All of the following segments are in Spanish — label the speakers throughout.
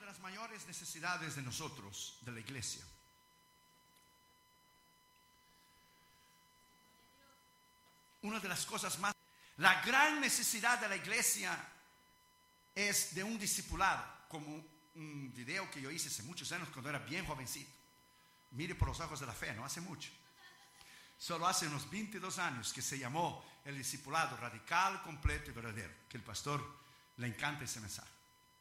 Speaker 1: las mayores necesidades de nosotros, de la iglesia, una de las cosas más, la gran necesidad de la iglesia es de un discipulado, como un video que yo hice hace muchos años cuando era bien jovencito. Mire por los ojos de la fe, no hace mucho. Solo hace unos 22 años que se llamó el discipulado radical, completo y verdadero, que el pastor le encanta ese mensaje.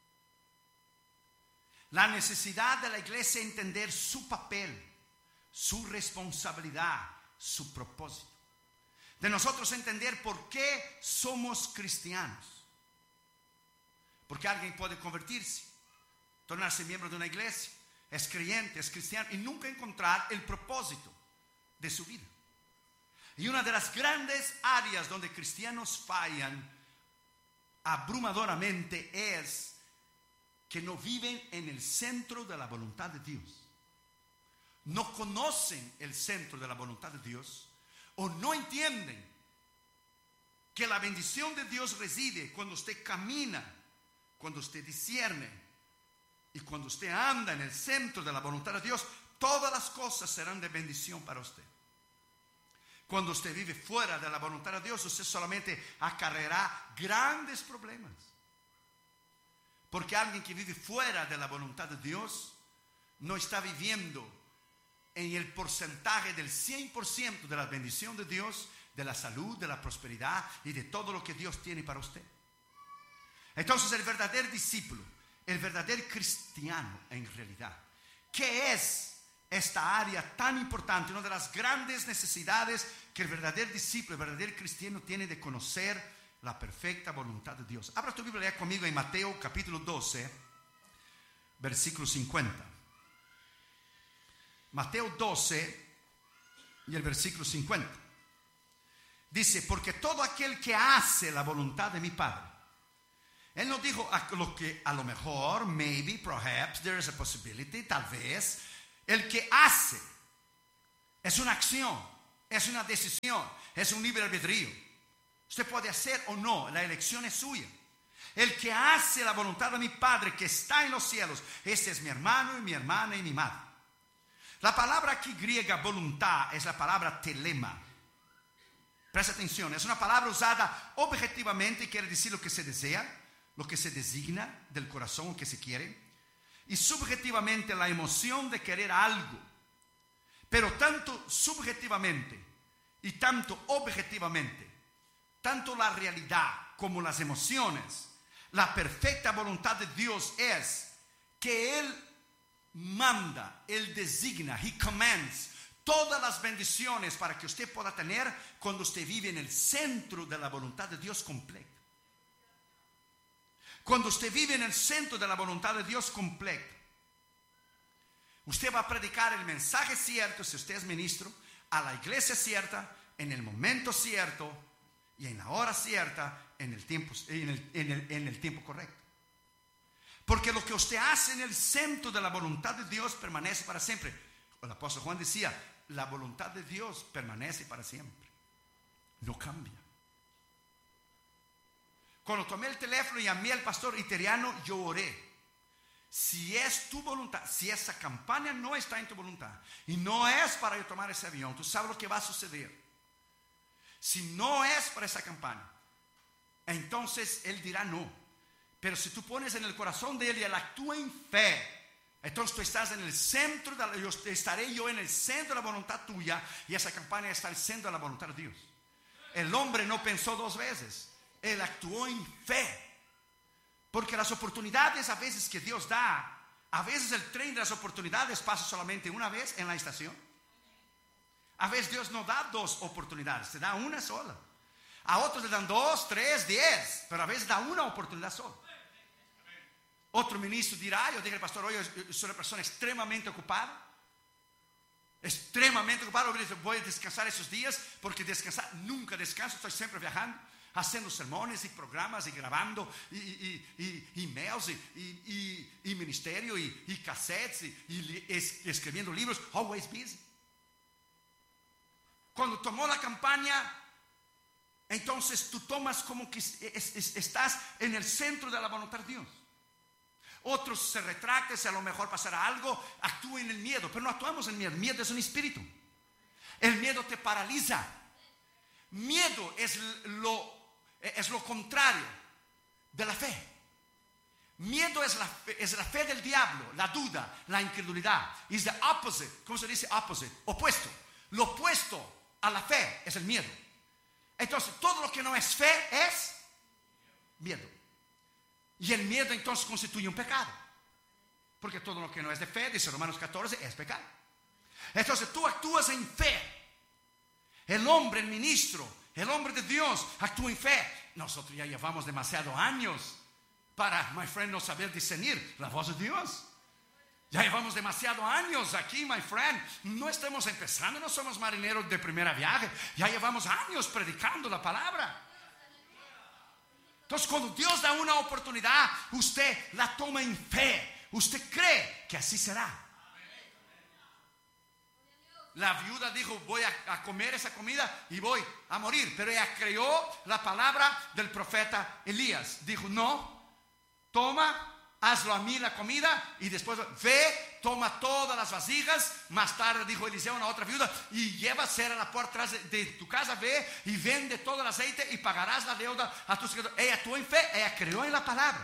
Speaker 1: La necesidad de la iglesia entender su papel, su responsabilidad, su propósito. De nosotros entender por qué somos cristianos. Porque alguien puede convertirse, tornarse miembro de una iglesia, es creyente, es cristiano y nunca encontrar el propósito de su vida. Y una de las grandes áreas donde cristianos fallan abrumadoramente es que no viven en el centro de la voluntad de Dios. No conocen el centro de la voluntad de Dios o no entienden que la bendición de Dios reside cuando usted camina, cuando usted discierne y cuando usted anda en el centro de la voluntad de Dios. Todas las cosas serán de bendición para usted. Cuando usted vive fuera de la voluntad de Dios, usted solamente acarreará grandes problemas. Porque alguien que vive fuera de la voluntad de Dios no está viviendo en el porcentaje del 100% de la bendición de Dios, de la salud, de la prosperidad y de todo lo que Dios tiene para usted. Entonces el verdadero discípulo, el verdadero cristiano en realidad, ¿qué es esta área tan importante? Una de las grandes necesidades que el verdadero discípulo, el verdadero cristiano tiene de conocer la perfecta voluntad de Dios. Abra tu Biblia conmigo en Mateo capítulo 12, versículo 50. Mateo 12 y el versículo 50. Dice, porque todo aquel que hace la voluntad de mi Padre. Él no dijo a lo mejor, maybe, perhaps, there is a possibility, tal vez. El que hace es una acción, es una decisión, es un libre albedrío. Usted puede hacer o no, la elección es suya. El que hace la voluntad de mi Padre que está en los cielos, este es mi hermano y mi hermana y mi madre. La palabra aquí griega voluntad es la palabra telema. Presta atención, es una palabra usada objetivamente y quiere decir lo que se desea, lo que se designa del corazón, lo que se quiere, y subjetivamente la emoción de querer algo. Pero tanto subjetivamente y tanto objetivamente, tanto la realidad como las emociones, la perfecta voluntad de Dios es que Él manda, Él designa, He commands todas las bendiciones para que usted pueda tener cuando usted vive en el centro de la voluntad de Dios completa. Cuando usted vive en el centro de la voluntad de Dios completa, usted va a predicar el mensaje cierto, si usted es ministro, a la iglesia cierta, en el momento cierto y en la hora cierta, en el tiempo correcto. Porque lo que usted hace en el centro de la voluntad de Dios permanece para siempre. El apóstol Juan decía, la voluntad de Dios permanece para siempre, no cambia. Cuando tomé el teléfono y llamé al pastor Iteriano, yo oré. Si es tu voluntad, si esa campaña no está en tu voluntad y no es para yo tomar ese avión, tú sabes lo que va a suceder. Si no es para esa campaña, entonces él dirá no. Pero si tú pones en el corazón de él y él actúa en fe, entonces tú estás en el centro, estaré yo en el centro de la voluntad tuya y esa campaña está en el centro de la voluntad de Dios. El hombre no pensó dos veces, él actuó en fe. Porque las oportunidades a veces que Dios da, a veces el tren de las oportunidades pasa solamente una vez en la estación. A veces Dios no da dos oportunidades, te da una sola. A otros le dan 2, 3, 10, pero a veces da una oportunidad sola. Otro ministro dirá, yo dije al pastor, oye, soy una persona extremadamente ocupada. Voy a descansar esos días, porque descansar, nunca descanso, estoy siempre viajando, haciendo sermones y programas y grabando y emails y ministerio y cassettes y escribiendo libros, always busy. Cuando tomó la campaña, entonces tú tomas como que estás en el centro de la voluntad de Dios. otros se retracten, si a lo mejor pasará algo, actúen en el miedo, pero no actuamos en miedo. Miedo es un espíritu. El miedo te paraliza. Miedo es lo contrario de la fe. Miedo es la fe del diablo, la duda, la incredulidad. Is the opposite. ¿Cómo se dice opposite? Opuesto. Lo opuesto a la fe es el miedo. Entonces, todo lo que no es fe es miedo. Y el miedo entonces constituye un pecado. Porque todo lo que no es de fe, dice Romanos 14, es pecado. Entonces, tú actúas en fe. El hombre, el ministro, el hombre de Dios actúa en fe. Nosotros ya llevamos demasiados años para, my friend, no saber discernir la voz de Dios. Ya llevamos demasiados años aquí, my friend. No estamos empezando, no somos marineros de primera viaje. Ya llevamos años predicando la palabra. Entonces, cuando Dios da una oportunidad, usted la toma en fe. Usted cree que así será. La viuda dijo, voy a comer esa comida y voy a morir. Pero ella creyó la palabra del profeta Elías. Dijo, no, toma, hazlo a mí la comida y después ve, toma todas las vasijas. Más tarde dijo Eliseo a una otra viuda, y lleva cera la puerta atrás de tu casa, ve y vende todo el aceite y pagarás la deuda a tus hijos. Ella actuó en fe, ella creyó en la palabra.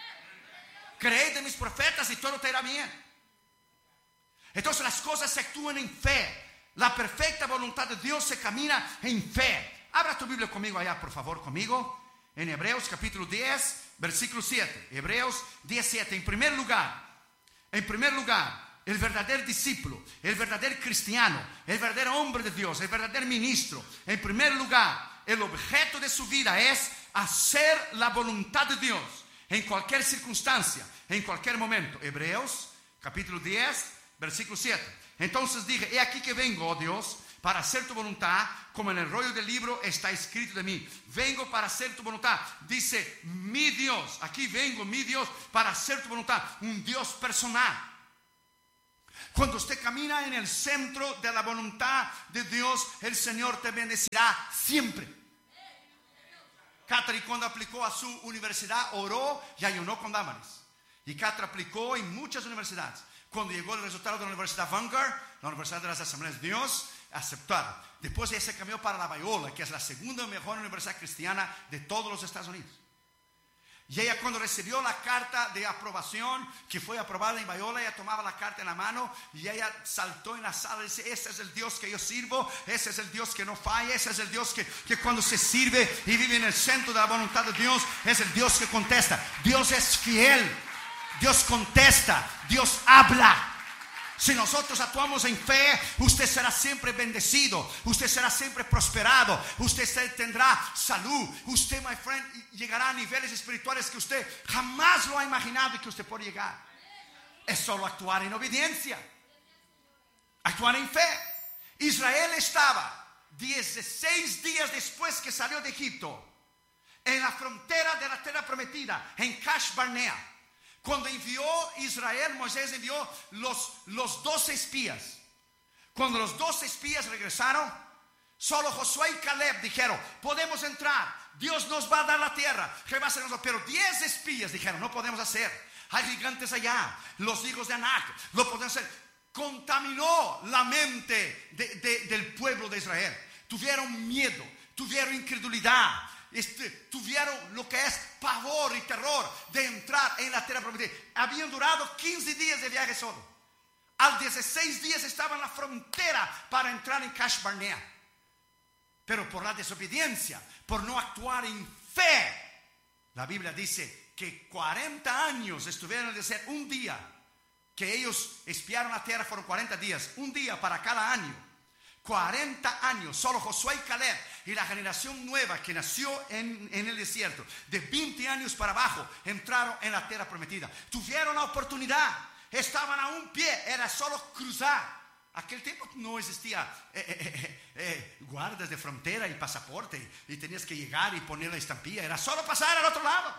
Speaker 1: Creed en mis profetas y todo te irá bien. Entonces las cosas se actúan en fe. La perfecta voluntad de Dios se camina en fe. Abra tu Biblia conmigo allá, por favor, conmigo. En Hebreos capítulo 10, versículo 7. Hebreos 17. En primer lugar, el verdadero discípulo, el verdadero cristiano, el verdadero hombre de Dios, el verdadero ministro, en primer lugar, el objeto de su vida es hacer la voluntad de Dios en cualquier circunstancia, en cualquier momento. Hebreos capítulo 10, versículo 7. Entonces dije, he aquí que vengo, oh Dios, para hacer tu voluntad, como en el rollo del libro está escrito de mí. Vengo para hacer tu voluntad. Dice, mi Dios, aquí vengo, mi Dios, para hacer tu voluntad. Un Dios personal. Cuando usted camina en el centro de la voluntad de Dios, el Señor te bendecirá siempre. Catherine, cuando aplicó a su universidad, oró y ayunó con Damaris. Y Catherine aplicó en muchas universidades. Cuando llegó el resultado de la Universidad Vanguard, la Universidad de las Asambleas de Dios, aceptaron. Después ella se cambió para la Biola, que es la segunda mejor universidad cristiana de todos los Estados Unidos. Y ella, cuando recibió la carta de aprobación, que fue aprobada en Biola, ella tomaba la carta en la mano y ella saltó en la sala y dice, ese es el Dios que yo sirvo, ese es el Dios que no falla, ese es el Dios que cuando se sirve y vive en el centro de la voluntad de Dios, es el Dios que contesta. Dios es fiel, Dios contesta, Dios habla. Si nosotros actuamos en fe, usted será siempre bendecido, usted será siempre prosperado, usted tendrá salud, usted, my friend, llegará a niveles espirituales que usted jamás lo ha imaginado y que usted puede llegar. Es solo actuar en obediencia, actuar en fe. Israel estaba 16 días después que salió de Egipto, en la frontera de la tierra prometida, en Kadesh Barnea. Cuando envió Israel, Moisés envió los 12 espías. Cuando los 12 espías regresaron, solo Josué y Caleb dijeron, podemos entrar, Dios nos va a dar la tierra, pero 10 espías dijeron, no podemos hacer, hay gigantes allá, los hijos de Anak, lo podemos hacer. Contaminó la mente del pueblo de Israel. Tuvieron miedo, tuvieron incredulidad, tuvieron lo que es pavor y terror de entrar en la tierra prometida. Habían durado 15 días de viaje solo. Al 16 días estaban en la frontera para entrar en Kadesh Barnea. Pero por la desobediencia, por no actuar en fe, la Biblia dice que 40 años estuvieron en el desierto. Un día que ellos espiaron la tierra fueron 40 días, un día para cada año. 40 años, solo Josué y Caleb y la generación nueva que nació en el desierto, de 20 años para abajo, entraron en la tierra prometida. Tuvieron la oportunidad, estaban a un pie, era solo cruzar. Aquel tiempo no existía guardas de frontera y pasaporte y tenías que llegar y poner la estampilla. Era solo pasar al otro lado.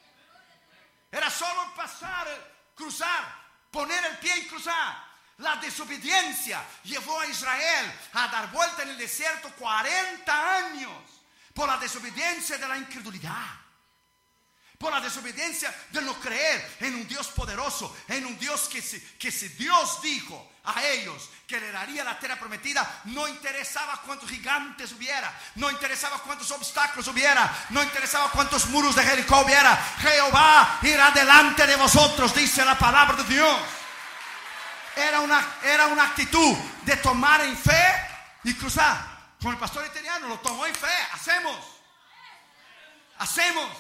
Speaker 1: Era solo pasar, cruzar, poner el pie y cruzar. La desobediencia llevó a Israel a dar vuelta en el desierto 40 años por la desobediencia de la incredulidad. por la desobediencia de no creer en un Dios poderoso, en un Dios que si Dios dijo a ellos que le daría la tierra prometida, no interesaba cuántos gigantes hubiera, no interesaba cuántos obstáculos hubiera, no interesaba cuántos muros de Jericó hubiera. Jehová irá delante de vosotros, dice la palabra de Dios. Era una actitud de tomar en fe y cruzar. Con el pastor italiano lo tomó en fe. Hacemos.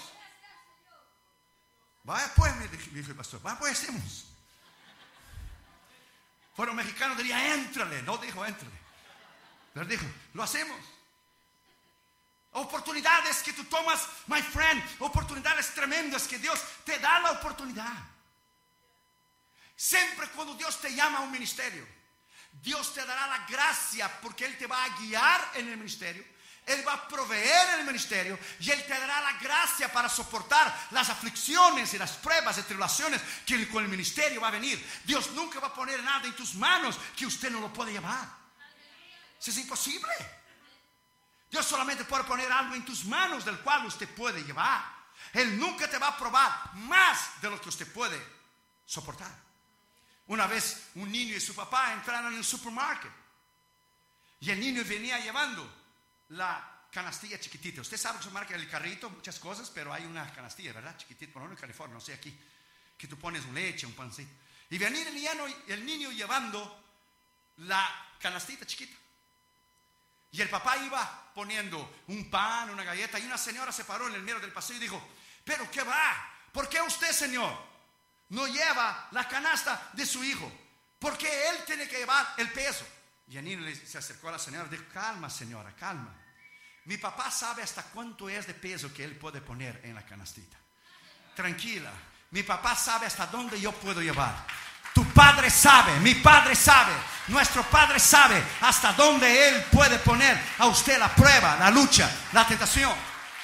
Speaker 1: Vaya pues, me dijo el pastor, vaya pues, hacemos. Fueron mexicanos, diría, éntrale. No dijo, éntrale. Pero dijo, lo hacemos. Oportunidades que tú tomas, my friend. Oportunidades tremendas que Dios te da la oportunidad. Siempre cuando Dios te llama a un ministerio, Dios te dará la gracia porque Él te va a guiar en el ministerio. Él va a proveer el ministerio y Él te dará la gracia para soportar las aflicciones y las pruebas y tribulaciones que con el ministerio va a venir. Dios nunca va a poner nada en tus manos que usted no lo puede llevar. Eso es imposible. Dios solamente puede poner algo en tus manos del cual usted puede llevar. Él nunca te va a probar más de lo que usted puede soportar. Una vez un niño y su papá entraron en el supermercado y el niño venía llevando la canastilla chiquitita. Usted sabe que se marca el carrito, muchas cosas, pero hay una canastilla, ¿verdad? Chiquitita, por lo menos en California, no sé aquí, que tú pones un leche, un pancito. Y venía el niño llevando la canastita chiquita. Y el papá iba poniendo un pan, una galleta, y una señora se paró en el medio del pasillo y dijo, ¿pero qué va? ¿Por qué usted, señor, no lleva la canasta de su hijo? ¿Por qué él tiene que llevar el peso? Y el niño se acercó a la señora y dijo, calma, señora, calma. Mi papá sabe hasta cuánto es de peso que él puede poner en la canastita. Tranquila, mi papá sabe hasta dónde yo puedo llevar. Tu padre sabe, mi padre sabe, nuestro padre sabe hasta dónde él puede poner a usted la prueba, la lucha, la tentación.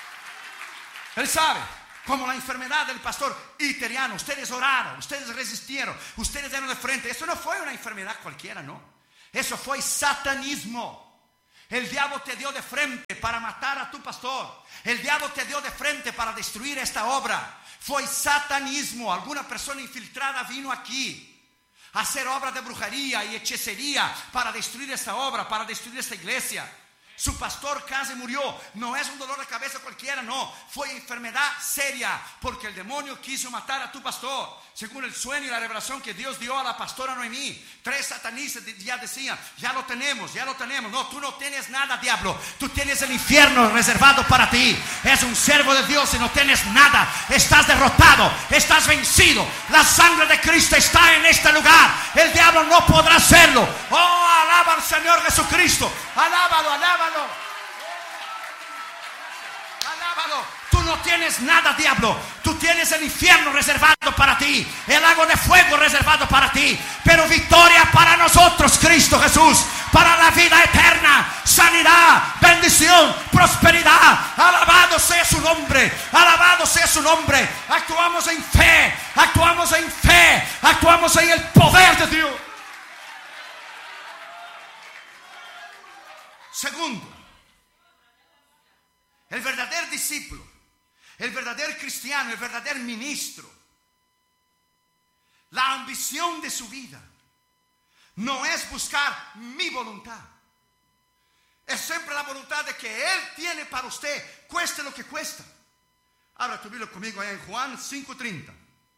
Speaker 1: Él sabe. Como la enfermedad del pastor italiano. Ustedes oraron, ustedes resistieron, ustedes dieron de frente. Eso no fue una enfermedad cualquiera, no. Eso fue satanismo. El diablo te dio de frente para matar a tu pastor. El diablo te dio de frente para destruir esta obra. Fue satanismo. Alguna persona infiltrada vino aquí a hacer obra de brujería y hechicería para destruir esta obra, para destruir esta iglesia. Su pastor casi murió. No es un dolor de cabeza cualquiera, no. Fue enfermedad seria porque el demonio quiso matar a tu pastor. Según el sueño y la revelación que Dios dio a la pastora Noemí, 3 satanistas ya decían, ya lo tenemos. No, tú no tienes nada, diablo. Tú tienes el infierno reservado para ti. Es un servo de Dios y no tienes nada. Estás derrotado, estás vencido. La sangre de Cristo está en este lugar. El diablo no podrá hacerlo. Oh, alaba al Señor Jesucristo. Alábalo. Tú no tienes nada, diablo. Tú tienes el infierno reservado para ti, el lago de fuego reservado para ti, pero victoria para nosotros, Cristo Jesús, para la vida eterna, sanidad, bendición, prosperidad. Alabado sea su nombre, alabado sea su nombre. Actuamos en fe, actuamos en el poder de Dios. Segundo, el verdadero discípulo, el verdadero cristiano, el verdadero ministro, la ambición de su vida no es buscar mi voluntad. Es siempre la voluntad de que Él tiene para usted, cueste lo que cuesta. Abra tu Biblia conmigo en Juan 5:30.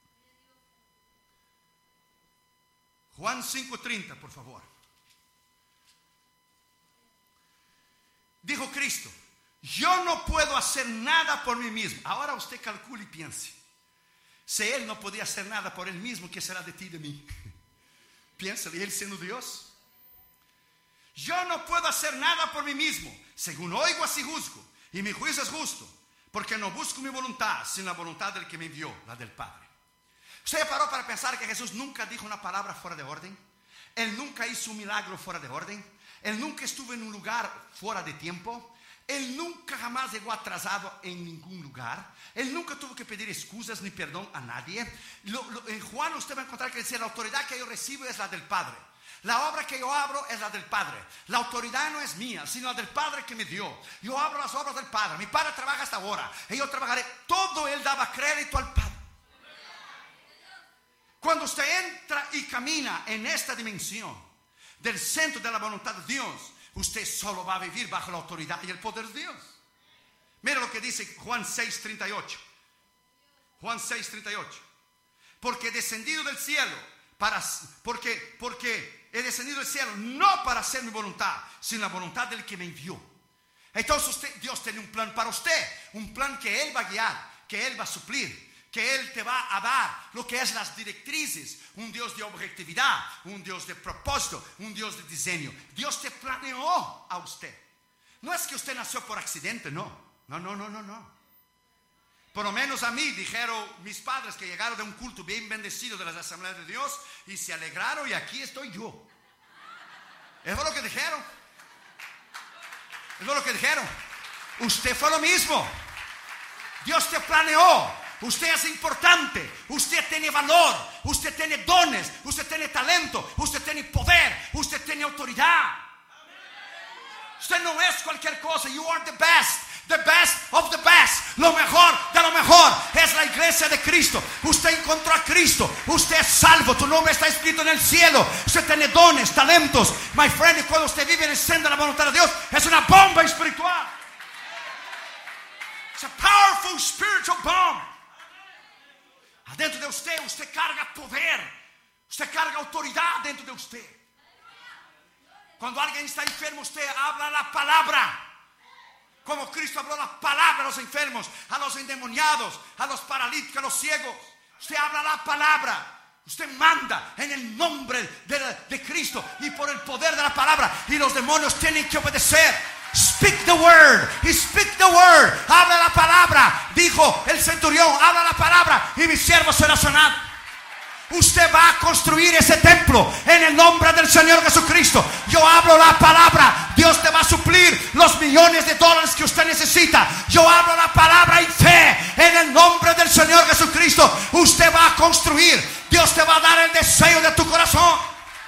Speaker 1: Juan 5:30, por favor. Dijo Cristo, yo no puedo hacer nada por mí mismo. Ahora usted calcule y piense. Si Él no podía hacer nada por Él mismo, ¿qué será de ti y de mí? Piensa, Él siendo Dios. Yo no puedo hacer nada por mí mismo. Según oigo, así juzgo. Y mi juicio es justo. Porque no busco mi voluntad, sino la voluntad del que me envió, la del Padre. ¿Usted paró para pensar que Jesús nunca dijo una palabra fuera de orden? Él nunca hizo un milagro fuera de orden. Él nunca estuvo en un lugar fuera de tiempo. Él nunca jamás llegó atrasado en ningún lugar. Él nunca tuvo que pedir excusas ni perdón a nadie. En Juan usted va a encontrar que dice, la autoridad que yo recibo es la del Padre. La obra que yo abro es la del Padre. La autoridad no es mía, sino la del Padre que me dio. Yo abro las obras del Padre. Mi Padre trabaja hasta ahora y yo trabajaré. Todo Él daba crédito al Padre. Cuando usted entra y camina en esta dimensión del centro de la voluntad de Dios, usted solo va a vivir bajo la autoridad y el poder de Dios. Mira lo que dice Juan 6:38. Juan 6:38. Porque he descendido del cielo porque he descendido del cielo no para hacer mi voluntad, sino la voluntad del que me envió. Entonces Dios tiene un plan para usted, un plan que Él va a guiar, que Él va a suplir, que Él te va a dar lo que es las directrices, un Dios de objetividad, un Dios de propósito, un Dios de diseño. Dios te planeó a usted. No es que usted nació por accidente, no. Por lo menos a mí dijeron mis padres que llegaron de un culto bien bendecido de las asambleas de Dios y se alegraron y aquí estoy yo. Eso es lo que dijeron. Eso es lo que dijeron. Usted fue lo mismo. Dios te planeó. Usted es importante. Usted tiene valor. Usted tiene dones. Usted tiene talento. Usted tiene poder. Usted tiene autoridad. Usted no es cualquier cosa. You are the best. The best of the best. Lo mejor de lo mejor es la iglesia de Cristo. Usted encontró a Cristo. Usted es salvo. Tu nombre está escrito en el cielo. Usted tiene dones, talentos. My friend, y cuando usted vive en el centro de la voluntad de Dios, es una bomba espiritual. It's a powerful spiritual bomb. Adentro de usted, usted carga poder. Usted carga autoridad dentro de usted. Cuando alguien está enfermo, usted habla la palabra. Como Cristo habló la palabra a los enfermos, a los endemoniados, a los paralíticos, a los ciegos. Usted habla la palabra. Usted manda en el nombre de Cristo y por el poder de la palabra. Y los demonios tienen que obedecer. Speak the word. He speak the word. Habla la palabra. Dijo el centurión, habla la palabra y mi siervo será sanado. Usted va a construir ese templo en el nombre del Señor Jesucristo. Yo hablo la palabra. Dios te va a suplir los millones de dólares que usted necesita. Yo hablo la palabra en fe en el nombre del Señor Jesucristo. Usted va a construir. Dios te va a dar el deseo de tu corazón.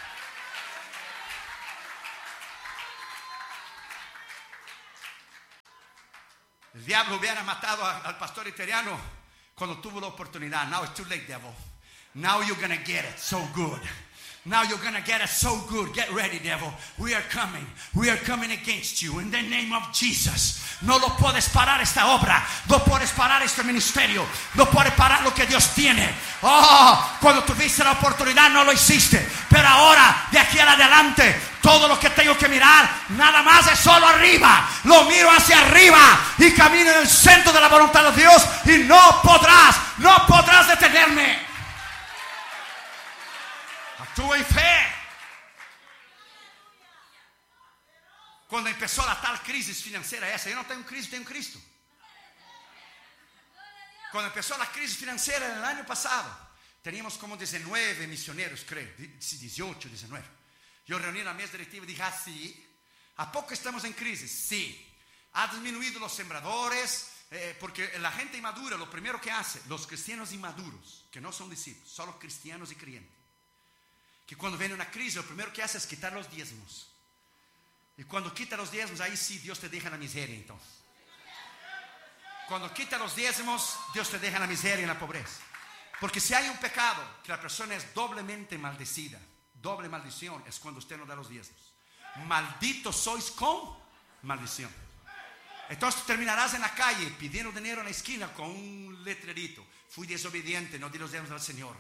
Speaker 1: El diablo hubiera matado al pastor italiano cuando tuvo la oportunidad. Now it's too late, devil. Now you're going to get it so good. Now you're going to get it so good. Get ready, devil. We are coming. We are coming against you in the name of Jesus. No lo puedes parar esta obra. No puedes parar este ministerio. No puedes parar lo que Dios tiene. Oh, cuando tuviste la oportunidad no lo hiciste. Pero ahora, de aquí en adelante, todo lo que tengo que mirar, nada más es solo arriba. Lo miro hacia arriba y camino en el centro de la voluntad de Dios. Y no podrás detenerme. Actúa en fe. Cuando empezó la tal crisis financiera esa, yo no tengo crisis, tengo Cristo. Cuando empezó la crisis financiera en el año pasado, teníamos como 19 misioneros, creo, 18, 19. Yo reuní la mesa directiva y dije, sí, ¿a poco estamos en crisis? Sí. Ha disminuido los sembradores, porque la gente inmadura, lo primero que hace, los cristianos inmaduros, que no son discípulos, solo cristianos y creyentes, que cuando viene una crisis, lo primero que hace es quitar los diezmos. Y cuando quita los diezmos, ahí sí Dios te deja en la miseria entonces. Cuando quita los diezmos, Dios te deja en la miseria y en la pobreza. Porque si hay un pecado que la persona es doblemente maldecida, doble maldición, es cuando usted no da los diezmos. Malditos sois con maldición. Entonces terminarás en la calle pidiendo dinero en la esquina con un letrerito: fui desobediente, no di los diezmos al Señor.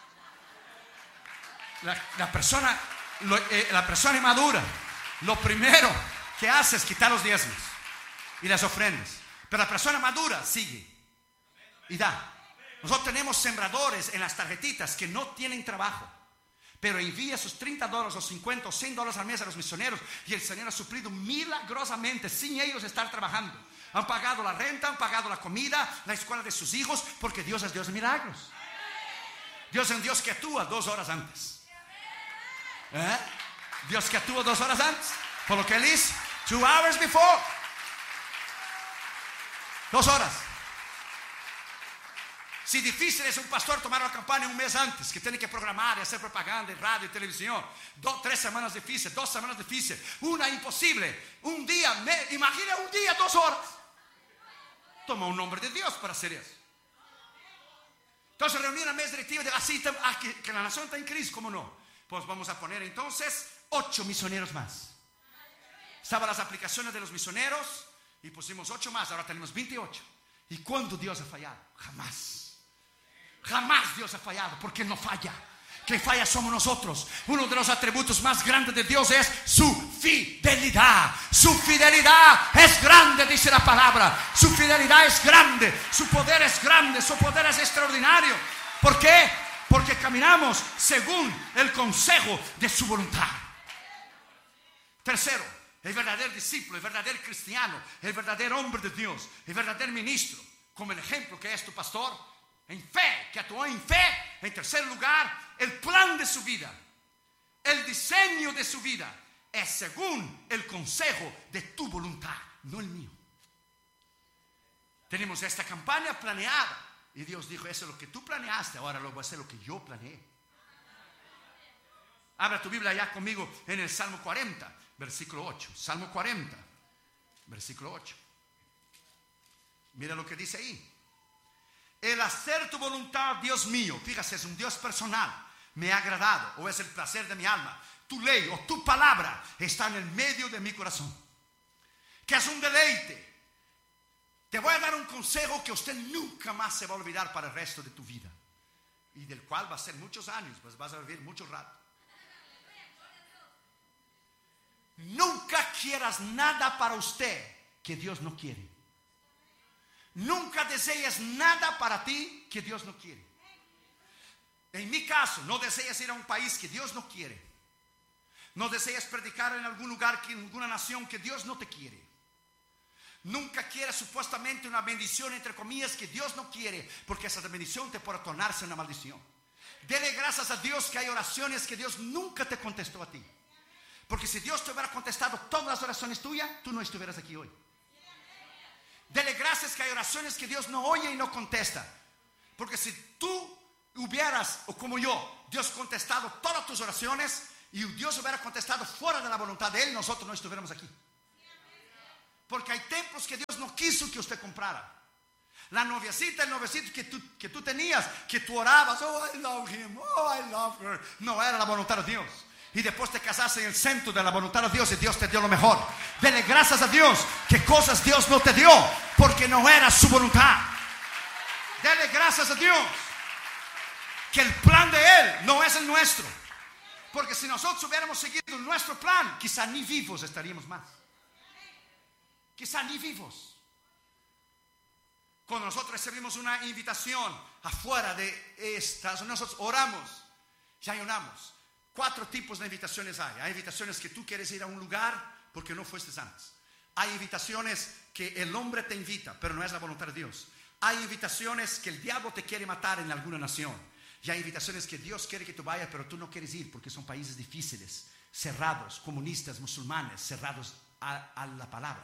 Speaker 1: La persona inmadura, lo primero que hace es quitar los diezmos y las ofrendas. Pero la persona madura sigue y da. Nosotros tenemos sembradores en las tarjetitas que no tienen trabajo, pero envía sus $30 o 50 o $100 al mes a los misioneros y el Señor ha suplido milagrosamente sin ellos estar trabajando. Han pagado la renta, han pagado la comida, la escuela de sus hijos, porque Dios es Dios de milagros. Dios es un Dios que actúa 2 horas antes. Dios que actúa 2 horas antes. Por lo que Él hizo 2 hours before. 2 horas. Si difícil es un pastor tomar la campaña un mes antes, que tiene que programar y hacer propaganda en radio y televisión. 3 semanas difíciles, 2 semanas difíciles, una imposible, un día, imagina un día, 2 horas. Toma un nombre de Dios para hacer eso. Entonces reunir a mesa directiva de así, que la nación está en crisis, ¿cómo no? Pues vamos a poner entonces 8 misioneros más. Estaban las aplicaciones de los misioneros y pusimos 8 más, ahora tenemos 28. ¿Y cuándo Dios ha fallado? Jamás. Jamás Dios ha fallado, porque Él no falla. Quien falla somos nosotros. Uno de los atributos más grandes de Dios es su fidelidad. Su fidelidad es grande, dice la palabra. Su fidelidad es grande, su poder es grande, su poder es extraordinario. ¿Por qué? Porque caminamos según el consejo de su voluntad. Tercero, el verdadero discípulo, el verdadero cristiano, el verdadero hombre de Dios, el verdadero ministro, como el ejemplo que es tu pastor, en fe, que actuó en fe. En tercer lugar, el plan de su vida, el diseño de su vida es según el consejo de tu voluntad, no el mío. Tenemos esta campaña planeada y Dios dijo: eso es lo que tú planeaste, ahora lo voy a hacer lo que yo planeé. Abra tu Biblia ya conmigo en el Salmo 40, versículo 8. Salmo 40, versículo 8. Mira lo que dice ahí. El hacer tu voluntad, Dios mío, fíjate, es un Dios personal, me ha agradado, o es el placer de mi alma. Tu ley o tu palabra está en el medio de mi corazón, que es un deleite. Te voy a dar un consejo que usted nunca más se va a olvidar para el resto de tu vida, y del cual va a ser muchos años, pues vas a vivir mucho rato. Nunca quieras nada para usted que Dios no quiere. Nunca desees nada para ti que Dios no quiere. En mi caso, no desees ir a un país que Dios no quiere. No desees predicar en algún lugar, en alguna nación que Dios no te quiere. Nunca quieras supuestamente una bendición, entre comillas, que Dios no quiere, porque esa bendición te puede tornarse una maldición. Dele gracias a Dios que hay oraciones que Dios nunca te contestó a ti. Porque si Dios te hubiera contestado todas las oraciones tuyas, tú no estuvieras aquí hoy. Dele gracias que hay oraciones que Dios no oye y no contesta. Porque si tú hubieras, o como yo, Dios contestado todas tus oraciones y Dios hubiera contestado fuera de la voluntad de Él, nosotros no estuviéramos aquí. Porque hay templos que Dios no quiso que usted comprara. La noviecita, el noviecito que tú tenías, que tú orabas, oh I love him, oh I love her, no era la voluntad de Dios. Y después te casaste en el centro de la voluntad de Dios y Dios te dio lo mejor. Dele gracias a Dios que cosas Dios no te dio porque no era su voluntad. Dele gracias a Dios que el plan de Él no es el nuestro. Porque si nosotros hubiéramos seguido nuestro plan, quizá ni vivos estaríamos más. Quizá ni vivos. Cuando nosotros recibimos una invitación afuera de Estados Unidos, nosotros oramos y ayunamos. 4 tipos de invitaciones hay. Hay invitaciones que tú quieres ir a un lugar porque no fuiste antes. Hay invitaciones que el hombre te invita, pero no es la voluntad de Dios. Hay invitaciones que el diablo te quiere matar en alguna nación. Y hay invitaciones que Dios quiere que tú vayas, pero tú no quieres ir porque son países difíciles, cerrados, comunistas, musulmanes, cerrados a la palabra.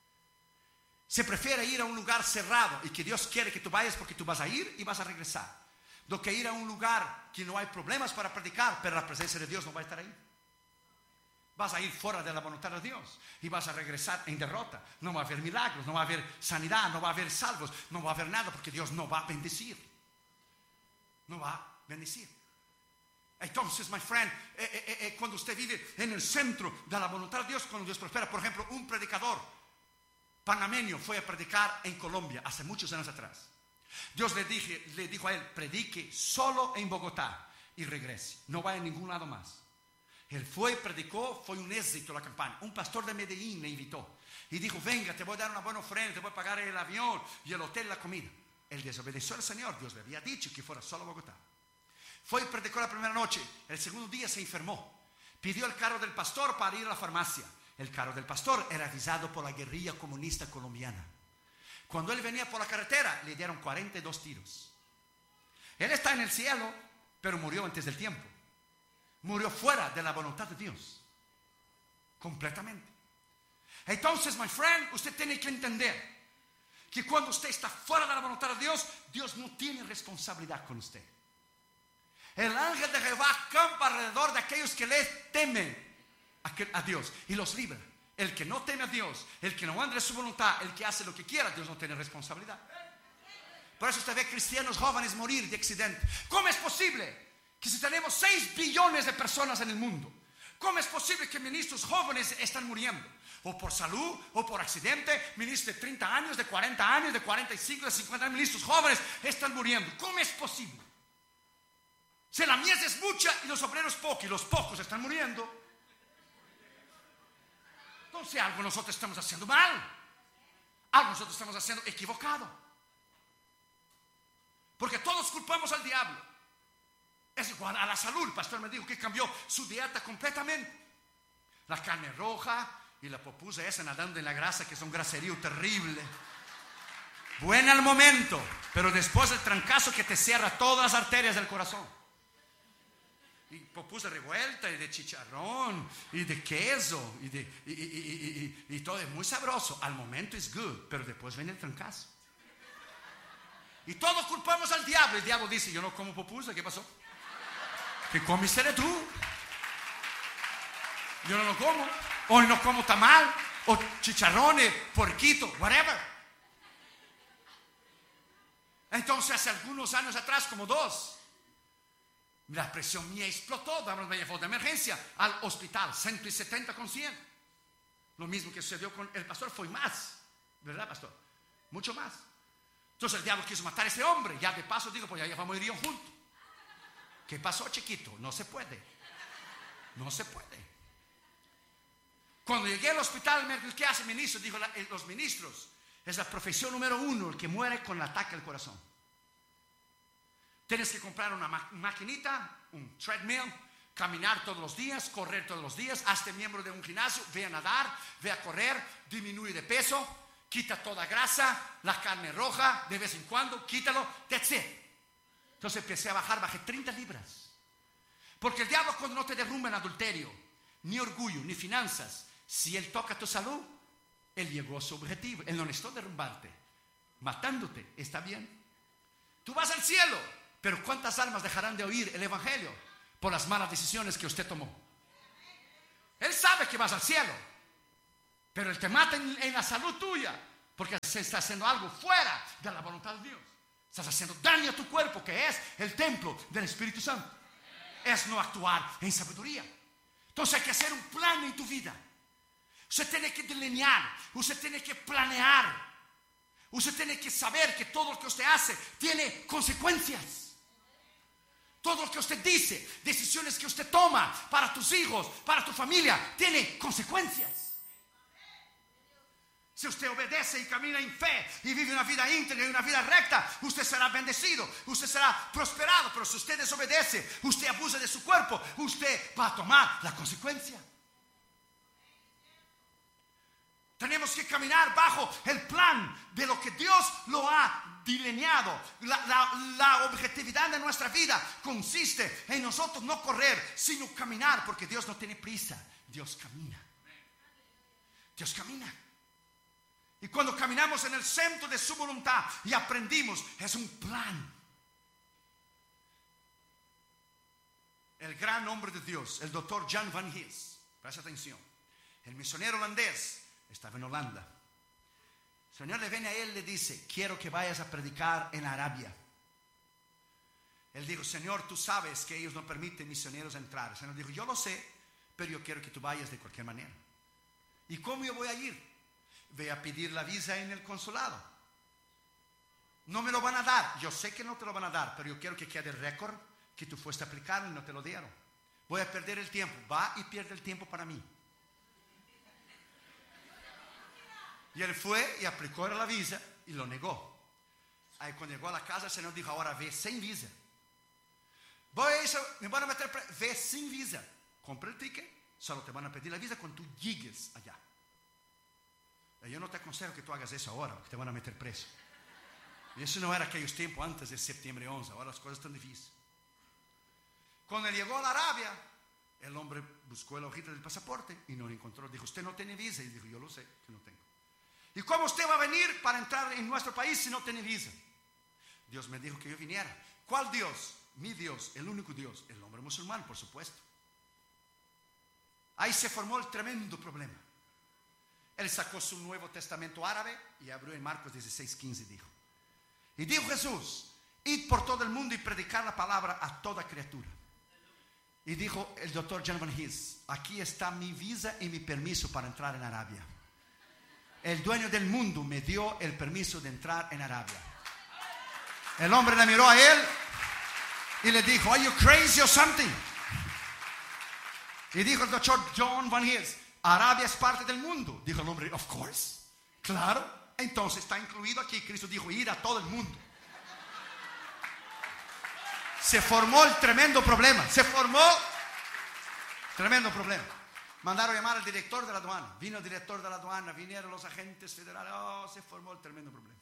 Speaker 1: Se prefiere ir a un lugar cerrado y que Dios quiere que tú vayas porque tú vas a ir y vas a regresar, do que ir a un lugar que no hay problemas para predicar, pero la presencia de Dios no va a estar ahí. Vas a ir fuera de la voluntad de Dios y vas a regresar en derrota. No va a haber milagros, no va a haber sanidad, no va a haber salvos, no va a haber nada porque Dios no va a bendecir. No va a bendecir. Entonces, my friend, cuando usted vive en el centro de la voluntad de Dios, cuando Dios prospera, por ejemplo, un predicador panameño fue a predicar en Colombia hace muchos años atrás. Dios le dijo a él: predique solo en Bogotá y regrese, no vaya a ningún lado más. Él fue, predicó, fue un éxito la campaña. Un pastor de Medellín le invitó y dijo: venga, te voy a dar una buena ofrenda, te voy a pagar el avión y el hotel y la comida. Él desobedeció al Señor. Dios le había dicho que fuera solo a Bogotá. Fue y predicó la primera noche. El segundo día se enfermó. Pidió el carro del pastor para ir a la farmacia. El carro del pastor era visado por la guerrilla comunista colombiana. Cuando él venía por la carretera, le dieron 42 tiros. Él está en el cielo, pero murió antes del tiempo. Murió fuera de la voluntad de Dios. Completamente. Entonces, my friend, usted tiene que entender que cuando usted está fuera de la voluntad de Dios, Dios no tiene responsabilidad con usted. El ángel de Jehová campa alrededor de aquellos que le temen a Dios y los libra. El que no teme a Dios, el que no anda en su voluntad, el que hace lo que quiera, Dios no tiene responsabilidad. Por eso usted ve cristianos jóvenes morir de accidente. ¿Cómo es posible que si tenemos 6 billones de personas en el mundo, cómo es posible que ministros jóvenes están muriendo? O por salud, o por accidente. Ministros de 30 años, de 40 años, de 45, de 50 años, ministros jóvenes están muriendo. ¿Cómo es posible? Si la mies es mucha y los obreros pocos, y los pocos están muriendo, entonces algo nosotros estamos haciendo mal, algo nosotros estamos haciendo equivocado, porque todos culpamos al diablo. Es igual a la salud. El pastor me dijo que cambió su dieta completamente. La carne roja y la popusa esa nadando en la grasa, que es un graserío terrible, buena al momento, pero después el trancazo que te cierra todas las arterias del corazón. Y popusa revuelta, y de chicharrón, y de queso, y todo es muy sabroso. Al momento es good, pero después viene el trancazo. Y todos culpamos al diablo. El diablo dice: yo no como popusa. ¿Qué pasó? ¿Qué comiste tú? Yo no lo como. O no como tamal, o chicharrones, porquito, whatever. Entonces hace algunos años atrás, como 2, la presión mía explotó. Me llevó de emergencia al hospital, 170 con 100. Lo mismo que sucedió con el pastor, fue más, ¿verdad, pastor? Mucho más. Entonces el diablo quiso matar a ese hombre. Ya de paso digo, pues ya vamos a ir juntos. ¿Qué pasó, chiquito? No se puede. No se puede. Cuando llegué al hospital, ¿qué hace el ministro? Dijo: los ministros es la profesión número 1, el que muere con el ataque al corazón. Tienes que comprar una maquinita, un treadmill, caminar todos los días, correr todos los días, hazte miembro de un gimnasio, ve a nadar, ve a correr, disminuye de peso, quita toda grasa, la carne roja, de vez en cuando, quítalo, that's it. Entonces empecé a bajar, bajé 30 libras. Porque el diablo, cuando no te derrumba en adulterio, ni orgullo, ni finanzas, si él toca tu salud, él llegó a su objetivo. Él no necesitó derrumbarte, matándote. ¿Está bien? Tú vas al cielo, pero ¿cuántas almas dejarán de oír el evangelio por las malas decisiones que usted tomó? Él sabe que vas al cielo, pero él te mata en la salud tuya, porque se está haciendo algo fuera de la voluntad de Dios. Estás haciendo daño a tu cuerpo, que es el templo del Espíritu Santo. Es no actuar en sabiduría. Entonces hay que hacer un plan en tu vida. Usted tiene que delinear, usted tiene que planear, usted tiene que saber que todo lo que usted hace tiene consecuencias. Todo lo que usted dice, decisiones que usted toma para tus hijos, para tu familia, tiene consecuencias. Si usted obedece y camina en fe y vive una vida íntegra y una vida recta, usted será bendecido, usted será prosperado. Pero si usted desobedece, usted abusa de su cuerpo, usted va a tomar la consecuencia. Tenemos que caminar bajo el plan de lo que Dios lo ha delineado. La objetividad de nuestra vida consiste en nosotros no correr, sino caminar, porque Dios no tiene prisa. Dios camina. Dios camina. Y cuando caminamos en el centro de su voluntad y aprendimos, es un plan. El gran hombre de Dios, el doctor Jan van Hees, presta atención, el misionero holandés, estaba en Holanda. El Señor le viene a él y le dice: quiero que vayas a predicar en Arabia. Él dijo: Señor, tú sabes que ellos no permiten misioneros entrar. El Señor dijo: yo lo sé, pero yo quiero que tú vayas de cualquier manera. ¿Y cómo yo voy a ir? Ve a pedir la visa en el consulado. No me lo van a dar. Yo sé que no te lo van a dar, pero yo quiero que quede el récord que tú fuiste a aplicar y no te lo dieron. Voy a perder el tiempo. Va y pierde el tiempo para mí. Y él fue y aplicó la visa y lo negó. Ahí cuando llegó a la casa, el Señor dijo: ahora ve sin visa. Me van a meter ve sin visa. Compra el ticket, solo te van a pedir la visa cuando tú llegues allá. Yo no te aconsejo que tú hagas eso ahora, porque te van a meter preso. Y eso no era aquellos tiempos antes de septiembre 11. Ahora las cosas están difíciles. Cuando él llegó a la Arabia, el hombre buscó la hojita del pasaporte y no lo encontró. Dijo: usted no tiene visa. Y dijo: yo lo sé que no tengo. ¿Y cómo usted va a venir para entrar en nuestro país si no tiene visa? Dios me dijo que yo viniera. ¿Cuál Dios? Mi Dios, el único Dios, el hombre musulmán, por supuesto. Ahí se formó el tremendo problema. Él sacó su Nuevo Testamento árabe y abrió en Marcos 16:15, dijo. Y dijo Jesús: id por todo el mundo y predicar la palabra a toda criatura. Y dijo el doctor John Van His: aquí está mi visa y mi permiso para entrar en Arabia. El dueño del mundo me dio el permiso de entrar en Arabia. El hombre le miró a él y le dijo: are you crazy or something? Y dijo el doctor John Van His: Arabia es parte del mundo. Dijo el hombre: of course, claro. Entonces está incluido aquí. Cristo dijo: ir a todo el mundo. Se formó el tremendo problema. Tremendo problema. Mandaron llamar al director de la aduana. Vino el director de la aduana, vinieron los agentes federales. Se formó el tremendo problema.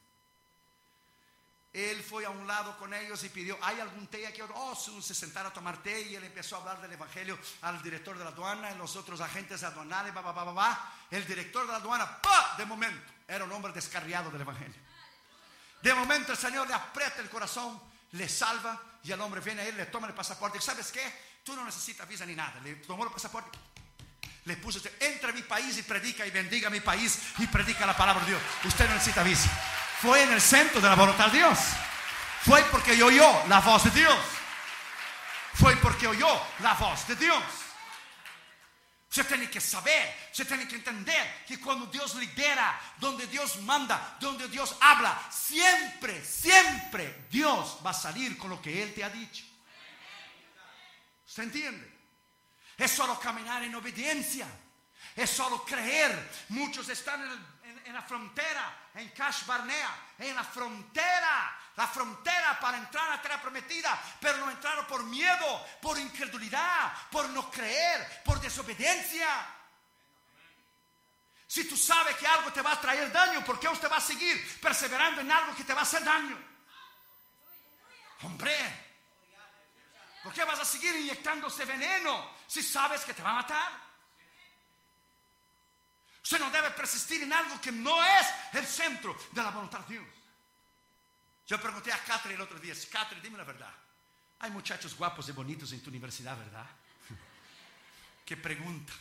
Speaker 1: Él fue a un lado con ellos y pidió: ¿hay algún té aquí? Se sentaron a tomar té y él empezó a hablar del evangelio al director de la aduana y los otros agentes aduanales. El director de la aduana, de momento, era un hombre descarriado del evangelio. De momento el Señor le aprieta el corazón, le salva y el hombre viene a él, le toma el pasaporte. ¿Sabes qué? Tú no necesitas visa ni nada. Le tomó el pasaporte, le puso: entra a mi país y predica y bendiga mi país y predica la palabra de Dios. Usted no necesita visa. Fue en el centro de la voluntad de Dios. Fue porque oyó la voz de Dios. Fue porque oyó la voz de Dios. Usted tiene que saber, usted tiene que entender que cuando Dios lidera, donde Dios manda, donde Dios habla, siempre, siempre Dios va a salir con lo que Él te ha dicho. ¿Usted entiende? Es solo caminar en obediencia. Es solo creer. Muchos están en la frontera, en Kash Barnea, en la frontera para entrar a la tierra prometida, pero no entraron por miedo, por incredulidad, por no creer, por desobediencia. Si tú sabes que algo te va a traer daño, ¿por qué usted va a seguir perseverando en algo que te va a hacer daño? Hombre, ¿por qué vas a seguir inyectándose veneno si sabes que te va a matar? Usted no debe persistir en algo que no es el centro de la voluntad de Dios. Yo pregunté a Catherine el otro día: Catherine, dime la verdad, hay muchachos guapos y bonitos en tu universidad, ¿verdad? ¿Qué pregunta?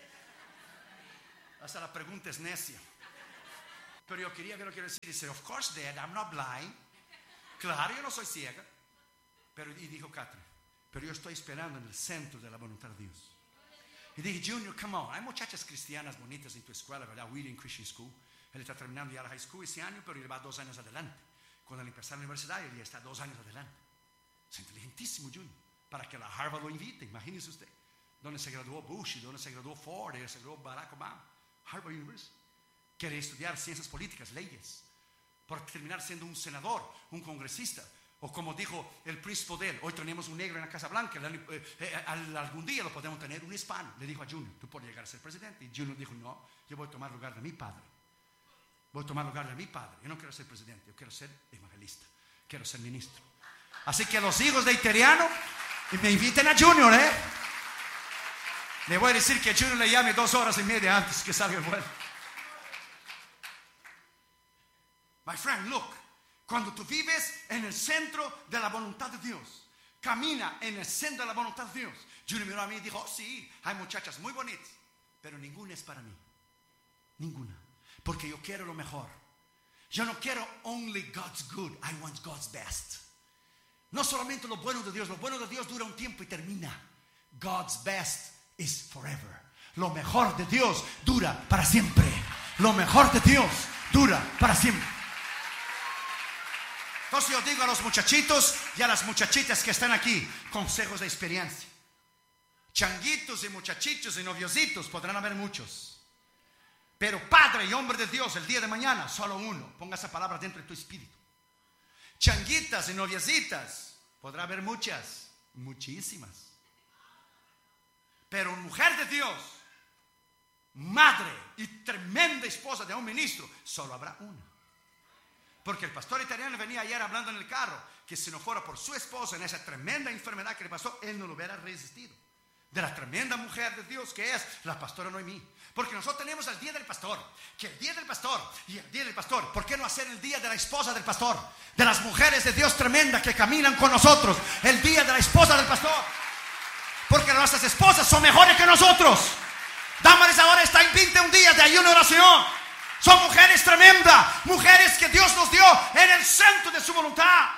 Speaker 1: Hasta la pregunta es necia. Pero yo quería decir. Dice: of course, Dad, I'm not blind. Claro, yo no soy ciega. Y dijo Catherine: pero yo estoy esperando en el centro de la voluntad de Dios. Y dije: Junior, come on, hay muchachas cristianas bonitas en tu escuela, ¿verdad? William Christian School. Él está terminando ya la high school ese año, pero él va 2 años adelante. Cuando él empezó la universidad, él ya está 2 años adelante. Es inteligentísimo, Junior. Para que la Harvard lo invite, imagínese usted. Donde se graduó Bush, y donde se graduó Ford, y se graduó Barack Obama. Harvard University. Quiere estudiar ciencias políticas, leyes, por terminar siendo un senador, un congresista. O como dijo el príncipe de él: hoy tenemos un negro en la Casa Blanca, algún día lo podemos tener un hispano. Le dijo a Junior: tú puedes llegar a ser presidente. Y Junior dijo: no, yo voy a tomar lugar de mi padre. Yo no quiero ser presidente, yo quiero ser evangelista, quiero ser ministro. Así que los hijos de Iteriano me inviten a Junior, Le voy a decir que Junior le llame 2 horas y media antes que salga el vuelo. My friend, look. Cuando tú vives en el centro de la voluntad de Dios, camina en el centro de la voluntad de Dios. Junior miró a mí y dijo: sí, hay muchachas muy bonitas, pero ninguna es para mí. Ninguna. Porque yo quiero lo mejor. Yo no quiero only God's good, I want God's best. No solamente lo bueno de Dios dura un tiempo y termina. God's best is forever. Lo mejor de Dios dura para siempre. Lo mejor de Dios dura para siempre. Entonces yo digo a los muchachitos y a las muchachitas que están aquí, consejos de experiencia. Changuitos y muchachitos y noviositos podrán haber muchos, pero padre y hombre de Dios el día de mañana, solo uno. Ponga esa palabra dentro de tu espíritu. Changuitas y noviecitas podrá haber muchas, muchísimas, pero mujer de Dios, madre y tremenda esposa de un ministro, solo habrá una. Porque el pastor italiano venía ayer hablando en el carro que si no fuera por su esposa en esa tremenda enfermedad que le pasó, él no lo hubiera resistido. de la tremenda mujer de Dios que es la pastora Noemí. Porque nosotros tenemos el día del pastor, que el día del pastor y el día del pastor, ¿por qué no hacer el día de la esposa del pastor? De las mujeres de Dios tremenda que caminan con nosotros, el día de la esposa del pastor. Porque nuestras esposas son mejores que nosotros. Dámales ahora está en 21 días de ayuno y oración. Son mujeres tremendas, mujeres que Dios nos dio en el centro de su voluntad.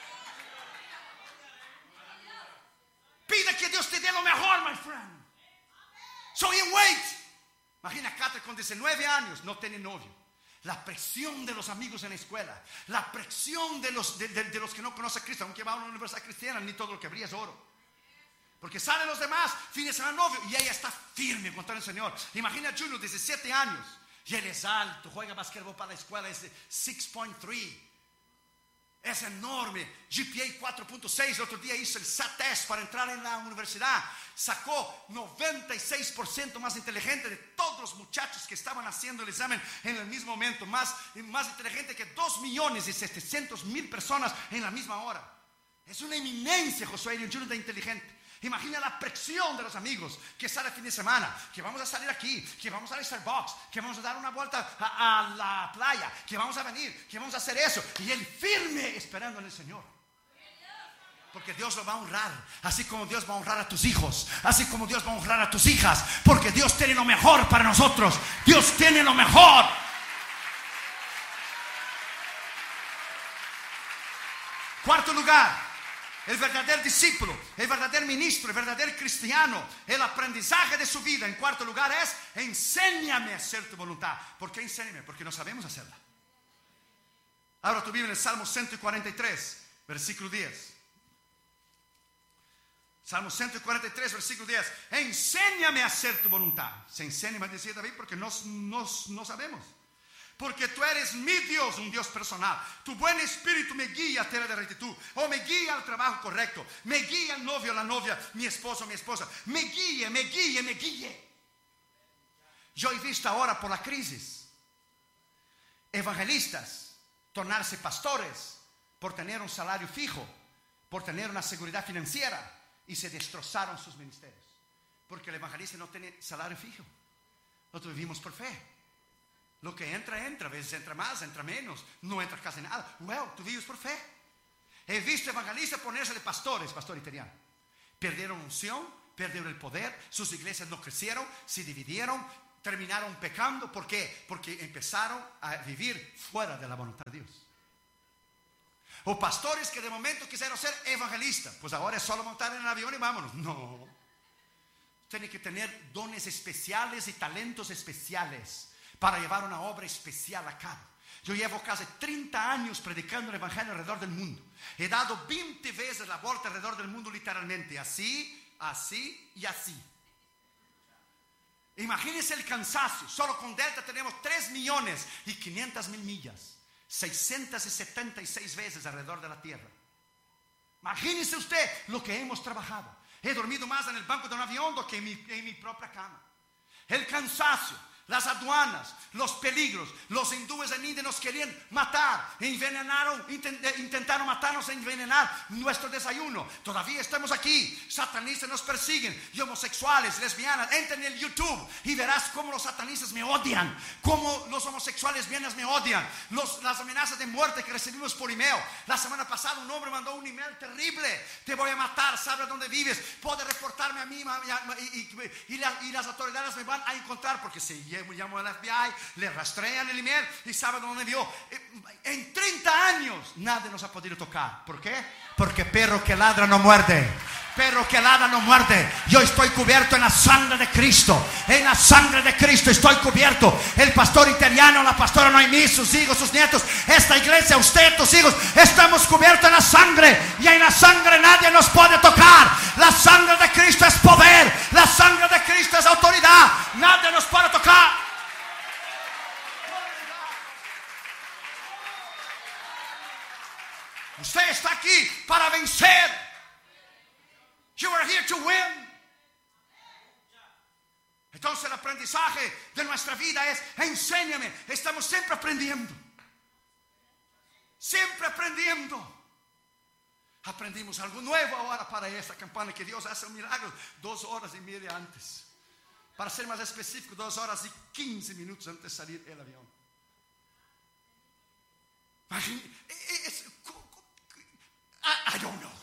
Speaker 1: Pide que Dios te dé lo mejor, my friend. So you wait. Imagina a Kate con 19 años, no tiene novio. La presión de los amigos en la escuela, la presión de los que no conocen a Cristo, aunque va a una universidad cristiana, ni todo lo que brilla es oro. Porque salen los demás, fines a novio, y ella está firme contra el Señor. Imagina a Junior, 17 años, y él es alto, juega basquetbol para la escuela, es de 6.3. Es enorme, GPA 4.6. El otro día hizo el SAT test para entrar en la universidad. Sacó 96% más inteligente de todos los muchachos que estaban haciendo el examen en el mismo momento. Más inteligente que 2.700.000 personas en la misma hora. Es una eminencia Josué Irion Jr. de inteligente. Imagina la presión de los amigos que sale el fin de semana, que vamos a salir aquí, que vamos a Starbucks, que vamos a dar una vuelta a la playa, que vamos a venir, que vamos a hacer eso. Y él firme esperando en el Señor. Porque Dios lo va a honrar, así como Dios va a honrar a tus hijos, así como Dios va a honrar a tus hijas, porque Dios tiene lo mejor para nosotros. Dios tiene lo mejor. Cuarto lugar. El verdadero discípulo, el verdadero ministro, el verdadero cristiano, el aprendizaje de su vida en cuarto lugar es: enséñame a hacer tu voluntad. ¿Por qué enséñame? Porque no sabemos hacerla. Ahora tú vives en el Salmo 143, versículo 10. Salmo 143, versículo 10. Enséñame a hacer tu voluntad. Se enseña, va a decir David, porque no sabemos. Porque tú eres mi Dios, un Dios personal. Tu buen espíritu me guía a tierra de rectitud, o me guía al trabajo correcto, me guía al novio, a la novia, mi esposo, mi esposa. Me guíe. Yo he visto ahora por la crisis evangelistas tornarse pastores por tener un salario fijo, por tener una seguridad financiera, y se destrozaron sus ministerios. Porque el evangelista no tiene salario fijo. Nosotros vivimos por fe. Lo que entra, a veces entra más, entra menos, no entra casi nada. Well, tú vives por fe. He visto evangelistas ponerse de pastores, pastor italiano. Perdieron unción, perdieron el poder, sus iglesias no crecieron, se dividieron, terminaron pecando. ¿Por qué? Porque empezaron a vivir fuera de la voluntad de Dios. O pastores que de momento quisieron ser evangelistas, pues ahora es solo montar en el avión y vámonos. No. Tiene que tener dones especiales y talentos especiales para llevar una obra especial a cabo. Yo llevo casi 30 años predicando el evangelio alrededor del mundo. He dado 20 veces la vuelta alrededor del mundo, literalmente. Así, así y así. Imagínense el cansancio. Solo con Delta tenemos 3.500.000 millas. 676 veces alrededor de la tierra. Imagínense usted lo que hemos trabajado. He dormido más en el banco de un avión que en mi propia cama. El cansancio, las aduanas, los peligros. Los hindúes en India nos querían matar, envenenaron, intentaron matarnos e envenenar nuestro desayuno. Todavía estamos aquí. Satanistas nos persiguen, y homosexuales, lesbianas. Entra en el YouTube y verás cómo los satanistas me odian, cómo los homosexuales lesbianas me odian, las amenazas de muerte que recibimos por email. La semana pasada un hombre mandó un email terrible: te voy a matar, sabe dónde vives, puede reportarme a mí, y las autoridades me van a encontrar, porque si llamo al FBI, le rastrean el email y sabe dónde vivió. En 30 años nadie nos ha podido tocar. ¿Por qué? Porque perro que ladra no muerde. Perro que ladra no muerde. Yo estoy cubierto en la sangre de Cristo. En la sangre de Cristo estoy cubierto. El pastor italiano, la pastora Noemí, sus hijos, sus nietos, esta iglesia, usted, tus hijos, estamos cubiertos en la sangre. Y en la sangre nadie nos puede tocar. La sangre de Cristo es poder. La sangre de Cristo es autoridad. Nadie nos puede tocar. Usted está aquí para vencer. You are here to win. Entonces el aprendizaje de nuestra vida es: enséñame. Estamos siempre aprendiendo. Siempre aprendiendo. Aprendimos algo nuevo ahora para esta campaña, que Dios hace un milagro 2 horas y media antes. Para ser más específico, 2 horas y 15 minutos antes de salir el avión. I don't know.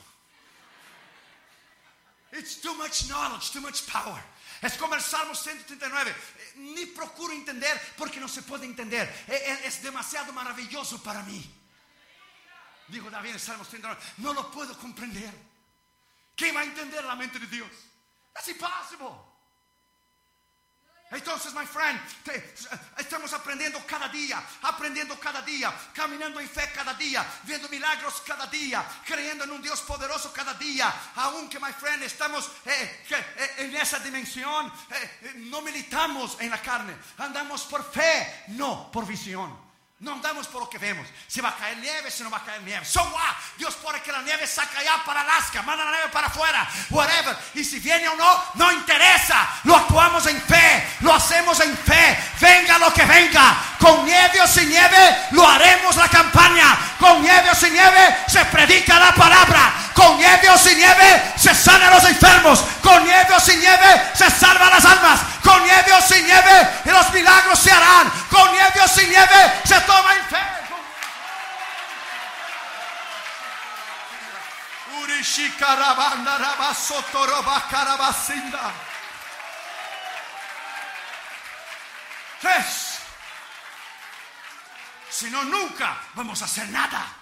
Speaker 1: It's too much knowledge, too much power. Es como el Salmo 139. Ni procuro entender porque no se puede entender. Es demasiado maravilloso para mí. Dijo David en el Salmo 139. No lo puedo comprender. ¿Quién va a entender la mente de Dios? That's impossible. Entonces, my friend, estamos aprendiendo cada día, caminando en fe cada día, viendo milagros cada día, creyendo en un Dios poderoso cada día. Aunque, my friend, estamos en esa dimensión, no militamos en la carne, andamos por fe, no por visión. No andamos por lo que vemos. Si va a caer nieve, si no va a caer nieve. So what? Dios pone que la nieve saca allá para Alaska, manda la nieve para afuera, whatever. Y si viene o no, no interesa. Lo actuamos en fe, lo hacemos en fe. Venga lo que venga, con nieve o sin nieve, lo haremos la campaña. Con nieve o sin nieve, se predica la palabra. Con nieve o sin nieve, se sanan los enfermos. Con nieve o sin nieve, se salvan las almas. Con nieve o sin nieve, los milagros se harán. Con nieve o sin nieve, se toma en fe. Tres. Si no, nunca vamos a hacer nada.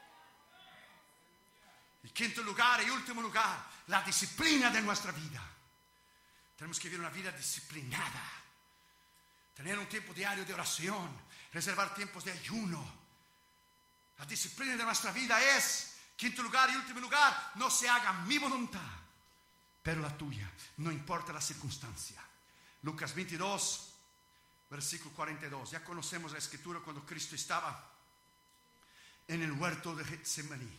Speaker 1: En quinto lugar y último lugar, la disciplina de nuestra vida. Tenemos que vivir una vida disciplinada. Tener un tiempo diario de oración. Reservar tiempos de ayuno. La disciplina de nuestra vida es, quinto lugar y último lugar, no se haga mi voluntad, pero la tuya. No importa la circunstancia. Lucas 22, versículo 42. Ya conocemos la escritura cuando Cristo estaba en el huerto de Getsemaní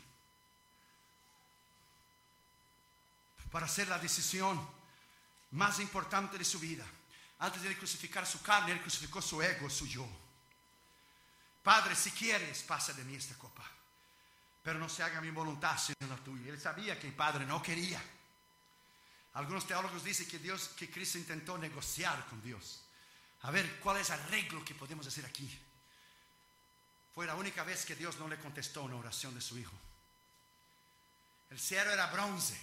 Speaker 1: para hacer la decisión más importante de su vida. Antes de crucificar su carne, él crucificó su ego, su yo. Padre, si quieres, pasa de mí esta copa, pero no se haga mi voluntad sino la tuya. Él sabía que el Padre no quería. Algunos teólogos dicen que Cristo intentó negociar con Dios. A ver, ¿cuál es el arreglo que podemos hacer aquí? Fue la única vez que Dios no le contestó una oración de su hijo. El cielo era bronce,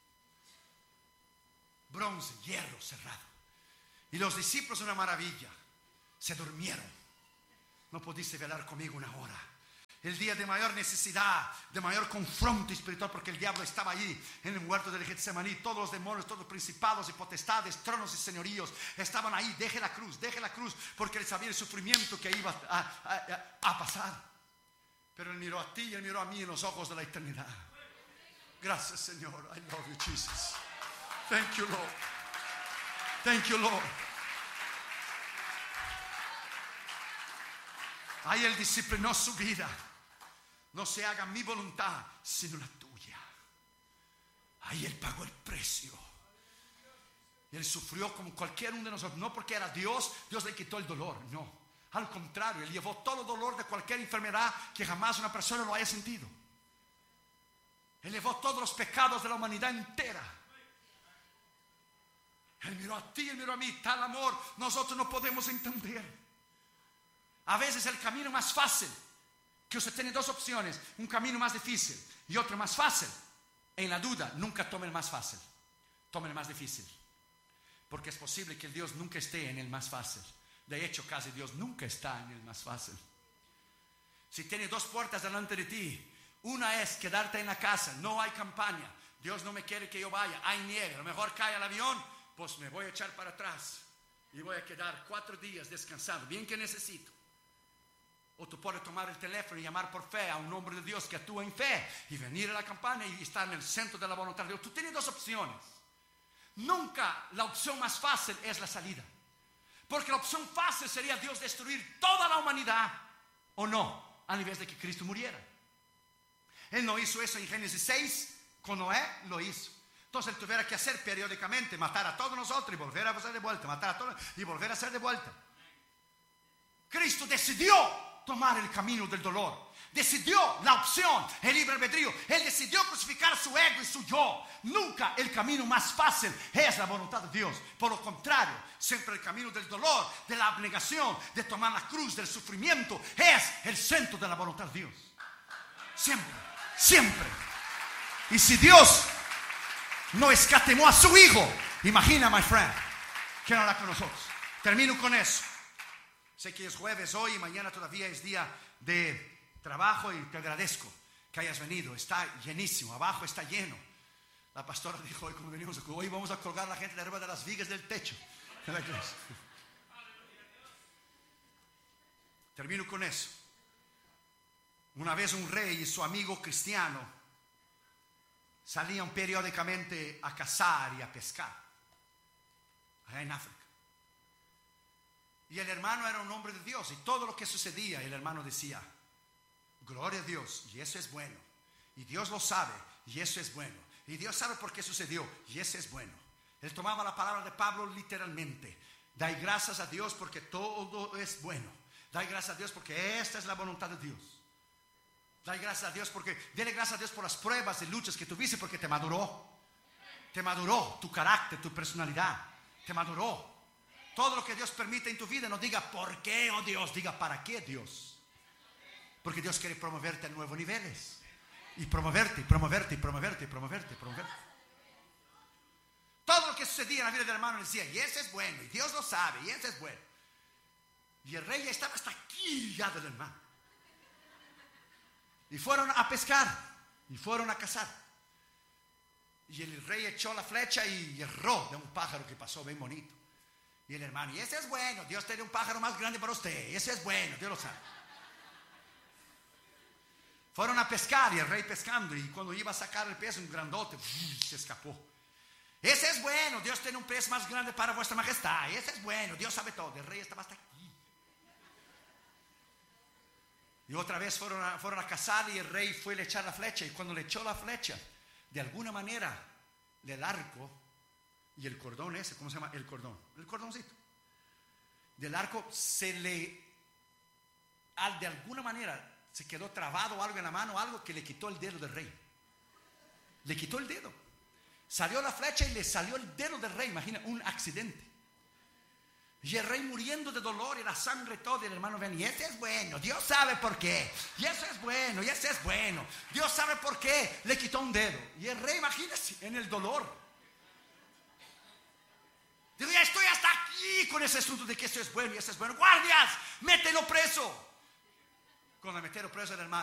Speaker 1: hierro cerrado. Y los discípulos, una maravilla, se durmieron. No pudiste velar conmigo una hora. El día de mayor necesidad, de mayor confronto espiritual, porque el diablo estaba allí en el huerto de Getsemaní. Todos los demonios, todos los principados y potestades, tronos y señoríos estaban ahí. Deje la cruz, porque él sabía el sufrimiento que iba a pasar. Pero él miró a ti y él miró a mí en los ojos de la eternidad. Gracias, Señor. I love you, Jesus. Thank you, Lord. Thank you, Lord. Ahí él disciplinó su vida. No se haga mi voluntad, sino la tuya. Ahí él pagó el precio. Y él sufrió como cualquier uno de nosotros. No porque era Dios, Dios le quitó el dolor. No, al contrario, él llevó todo el dolor de cualquier enfermedad que jamás una persona lo haya sentido. Él llevó todos los pecados de la humanidad entera. Él miró a ti, él miró a mí. Tal amor nosotros no podemos entender. A veces el camino más fácil, que usted tiene dos opciones, un camino más difícil y otro más fácil. En la duda, nunca tome el más fácil, tome el más difícil. Porque es posible que Dios nunca esté en el más fácil. De hecho, casi Dios nunca está en el más fácil. Si tiene dos puertas delante de ti, una es quedarte en la casa, no hay campaña, Dios no me quiere que yo vaya, hay nieve, a lo mejor cae el avión, pues me voy a echar para atrás y voy a quedar 4 días descansando, bien que necesito. O tú puedes tomar el teléfono y llamar por fe a un hombre de Dios que actúa en fe y venir a la campaña y estar en el centro de la voluntad de Dios. Tú tienes dos opciones. Nunca la opción más fácil es la salida. Porque la opción fácil sería Dios destruir toda la humanidad o no, a nivel de que Cristo muriera. Él no hizo eso en Génesis 6, con Noé lo hizo. Entonces él tuviera que hacer periódicamente, matar a todos nosotros y volver a hacer de vuelta, matar a todos y volver a hacer de vuelta. Cristo decidió tomar el camino del dolor. Decidió la opción, el libre albedrío. Él decidió crucificar su ego y su yo. Nunca el camino más fácil es la voluntad de Dios. Por lo contrario, siempre el camino del dolor, de la abnegación, de tomar la cruz, del sufrimiento, es el centro de la voluntad de Dios. Siempre, siempre. Y si Dios no escatimó a su hijo, imagina, my friend, que no hará con nosotros. Termino con eso. Sé que es jueves hoy y mañana todavía es día de trabajo y te agradezco que hayas venido. Está llenísimo, abajo está lleno. La pastora dijo hoy cuando venimos, hoy vamos a colgar a la gente de arriba de las vigas del techo de la iglesia. Termino con eso. Una vez un rey y su amigo cristiano salían periódicamente a cazar y a pescar allá en África. Y el hermano era un hombre de Dios, y todo lo que sucedía, el hermano decía: gloria a Dios, y eso es bueno. Y Dios lo sabe, y eso es bueno. Y Dios sabe por qué sucedió, y eso es bueno. Él tomaba la palabra de Pablo literalmente. Dai gracias a Dios porque todo es bueno. Dai gracias a Dios porque esta es la voluntad de Dios. Dai gracias a Dios porque, dele gracias a Dios por las pruebas y luchas que tuviste, porque te maduró. Te maduró tu carácter, tu personalidad. Te maduró. Todo lo que Dios permite en tu vida, no diga por qué, oh Dios, diga para qué, Dios. Porque Dios quiere promoverte a nuevos niveles. Y promoverte, y promoverte, y promoverte, y promoverte, y promoverte. Todo lo que sucedía en la vida del hermano decía: y ese es bueno, y Dios lo sabe, y ese es bueno. Y el rey ya estaba hasta aquí ya del hermano. Y fueron a pescar, y fueron a cazar. Y el rey echó la flecha y erró de un pájaro que pasó bien bonito. Y el hermano: y ese es bueno, Dios tiene un pájaro más grande para usted, ese es bueno, Dios lo sabe. Fueron a pescar y el rey pescando, y cuando iba a sacar el pez, un grandote se escapó. Ese es bueno, Dios tiene un pez más grande para vuestra majestad, ese es bueno, Dios sabe todo. El rey estaba hasta aquí. Y otra vez fueron a cazar, y el rey fue a echar la flecha, y cuando le echó la flecha, de alguna manera el arco y el cordón ese, ¿cómo se llama? El cordoncito del arco de alguna manera se quedó trabado algo en la mano, algo que le quitó el dedo del rey. Le quitó el dedo. Salió la flecha y le salió el dedo del rey. Imagina, un accidente. Y el rey muriendo de dolor, y la sangre toda, y el hermano ven: y ese es bueno, Dios sabe por qué. Y eso es bueno, y ese es bueno, Dios sabe por qué le quitó un dedo. Y el rey, imagínese, en el dolor. Digo: ya estoy hasta aquí con ese asunto de que eso es bueno y eso es bueno. Guardias, mételo preso. Cuando le metieron preso al hermano,